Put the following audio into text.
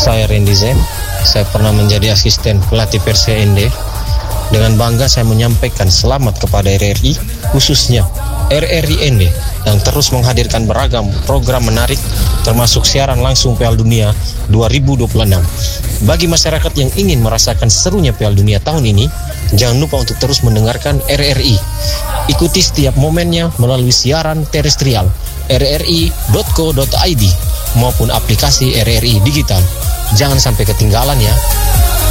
Saya Randy Zen, saya pernah menjadi asisten pelatih Persija ND. Dengan bangga saya menyampaikan selamat kepada RRI, khususnya RRI ND yang terus menghadirkan beragam program menarik termasuk siaran langsung Piala Dunia 2026. Bagi masyarakat yang ingin merasakan serunya Piala Dunia tahun ini, jangan lupa untuk terus mendengarkan RRI. Ikuti setiap momennya melalui siaran terestrial rri.co.id maupun aplikasi RRI Digital. Jangan sampai ketinggalan ya.